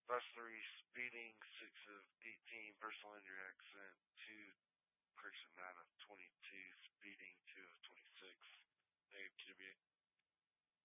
Plus 3 speeding, 6 of 18 personal injury accident, 2 person out of